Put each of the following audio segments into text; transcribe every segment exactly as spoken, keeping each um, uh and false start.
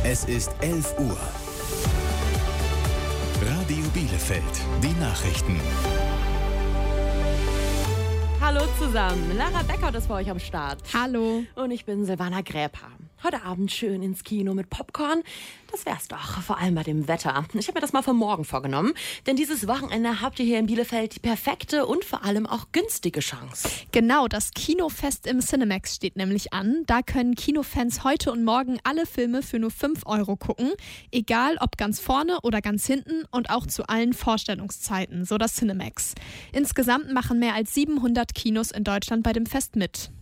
Es ist elf Uhr. Radio Bielefeld, die Nachrichten. Hallo zusammen, Lara Beckert ist für euch am Start. Hallo. Und ich bin Silvana Gräper. Heute Abend schön ins Kino mit Popcorn. Das wär's doch, vor allem bei dem Wetter. Ich habe mir das mal für morgen vorgenommen, denn dieses Wochenende habt ihr hier in Bielefeld die perfekte und vor allem auch günstige Chance. Genau, das Kinofest im Cinemax steht nämlich an. Da können Kinofans heute und morgen alle Filme für nur fünf Euro gucken. Egal, ob ganz vorne oder ganz hinten und auch zu allen Vorstellungszeiten, so das Cinemax. Insgesamt machen mehr als siebenhundert Kinos in Deutschland bei dem Fest mit.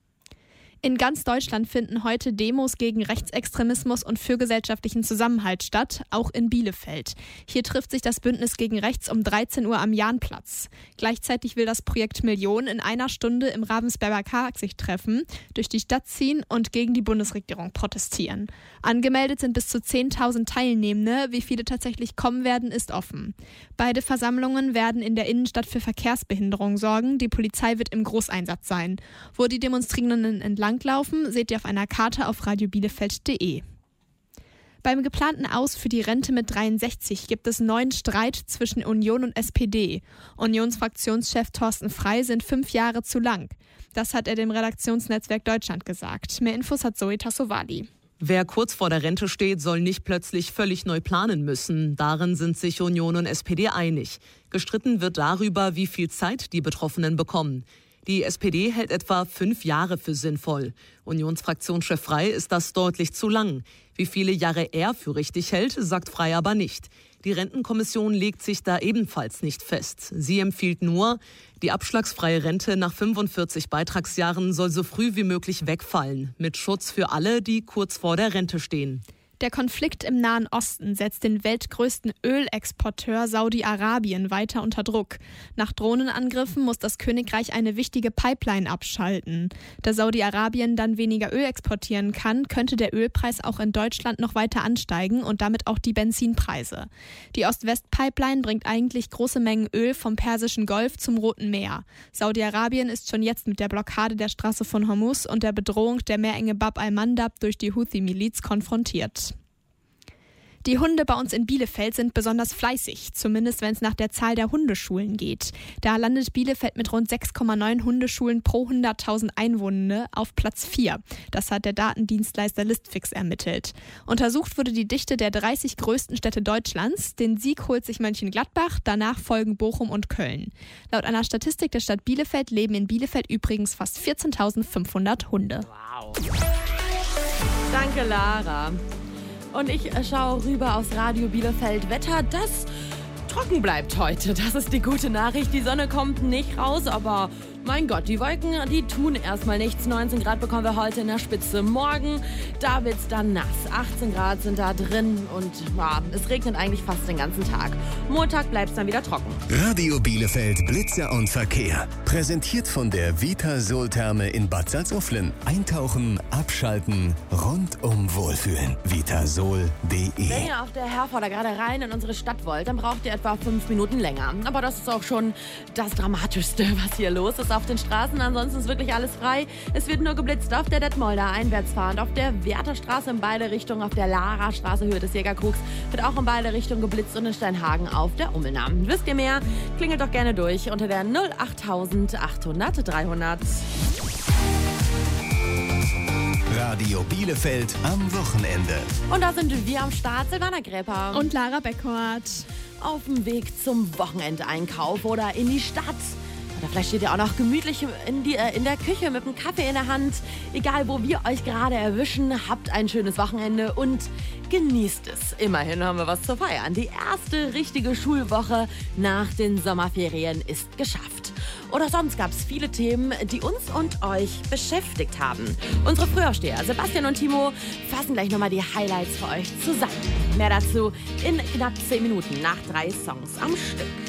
In ganz Deutschland finden heute Demos gegen Rechtsextremismus und für gesellschaftlichen Zusammenhalt statt, auch in Bielefeld. Hier trifft sich das Bündnis gegen Rechts um dreizehn Uhr am Jahnplatz. Gleichzeitig will das Projekt Million in einer Stunde im Ravensberger Park sich treffen, durch die Stadt ziehen und gegen die Bundesregierung protestieren. Angemeldet sind bis zu zehntausend Teilnehmende. Wie viele tatsächlich kommen werden, ist offen. Beide Versammlungen werden in der Innenstadt für Verkehrsbehinderung sorgen. Die Polizei wird im Großeinsatz sein. Wo die Demonstrierenden entlang laufen, seht ihr auf einer Karte auf radio bielefeld punkt de. Beim geplanten Aus für die Rente mit dreiundsechzig gibt es neuen Streit zwischen Union und S P D. Unionsfraktionschef Thorsten Frey sind fünf Jahre zu lang. Das hat er dem Redaktionsnetzwerk Deutschland gesagt. Mehr Infos hat Zoe Tassovali. Wer kurz vor der Rente steht, soll nicht plötzlich völlig neu planen müssen. Darin sind sich Union und S P D einig. Gestritten wird darüber, wie viel Zeit die Betroffenen bekommen. Die S P D hält etwa fünf Jahre für sinnvoll. Unionsfraktionschef Frey ist das deutlich zu lang. Wie viele Jahre er für richtig hält, sagt Frey aber nicht. Die Rentenkommission legt sich da ebenfalls nicht fest. Sie empfiehlt nur, die abschlagsfreie Rente nach fünfundvierzig Beitragsjahren soll so früh wie möglich wegfallen, mit Schutz für alle, die kurz vor der Rente stehen. Der Konflikt im Nahen Osten setzt den weltgrößten Ölexporteur Saudi-Arabien weiter unter Druck. Nach Drohnenangriffen muss das Königreich eine wichtige Pipeline abschalten. Da Saudi-Arabien dann weniger Öl exportieren kann, könnte der Ölpreis auch in Deutschland noch weiter ansteigen und damit auch die Benzinpreise. Die Ost-West-Pipeline bringt eigentlich große Mengen Öl vom Persischen Golf zum Roten Meer. Saudi-Arabien ist schon jetzt mit der Blockade der Straße von Hormuz und der Bedrohung der Meerenge Bab al-Mandab durch die Houthi-Miliz konfrontiert. Die Hunde bei uns in Bielefeld sind besonders fleißig, zumindest wenn es nach der Zahl der Hundeschulen geht. Da landet Bielefeld mit rund sechs Komma neun Hundeschulen pro hunderttausend Einwohner auf Platz vier. Das hat der Datendienstleister Listfix ermittelt. Untersucht wurde die Dichte der dreißig größten Städte Deutschlands. Den Sieg holt sich Mönchengladbach, danach folgen Bochum und Köln. Laut einer Statistik der Stadt Bielefeld leben in Bielefeld übrigens fast vierzehntausendfünfhundert Hunde. Wow. Danke, Lara. Und ich schaue rüber aufs Radio Bielefeld Wetter, das trocken bleibt heute. Das ist die gute Nachricht. Die Sonne kommt nicht raus, aber mein Gott, die Wolken, die tun erstmal nichts. neunzehn Grad bekommen wir heute in der Spitze. Morgen, da wird's dann nass. achtzehn Grad sind da drin und ja, es regnet eigentlich fast den ganzen Tag. Montag bleibt's dann wieder trocken. Radio Bielefeld Blitzer und Verkehr. Präsentiert von der Vitasol-Therme in Bad Salzuflen. Eintauchen, abschalten, rundum wohlfühlen. vitasol punkt de. Wenn ihr auf der Herforder gerade rein in unsere Stadt wollt, dann braucht ihr etwa fünf Minuten länger. Aber das ist auch schon das Dramatischste, was hier los ist auf den Straßen. Ansonsten ist wirklich alles frei. Es wird nur geblitzt auf der Detmolder einwärtsfahrend, auf der Wertherstraße in beide Richtungen, auf der Lara-Straße Höhe des Jägerkrugs wird auch in beide Richtungen geblitzt und in Steinhagen auf der Ummelna. Wisst ihr mehr? Klingelt doch gerne durch unter der null achttausend dreihundert. Radio Bielefeld am Wochenende. Und da sind wir am Start, Silvana Gräper. Und Lara Beckert. Auf dem Weg zum Wochenendeinkauf oder in die Stadt. Oder vielleicht steht ihr auch noch gemütlich in, die, äh, in der Küche mit einem Kaffee in der Hand. Egal, wo wir euch gerade erwischen, habt ein schönes Wochenende und genießt es. Immerhin haben wir was zu feiern. Die erste richtige Schulwoche nach den Sommerferien ist geschafft. Oder sonst gab es viele Themen, die uns und euch beschäftigt haben. Unsere Frühaufsteher Sebastian und Timo fassen gleich nochmal die Highlights für euch zusammen. Mehr dazu in knapp zehn Minuten nach drei Songs am Stück.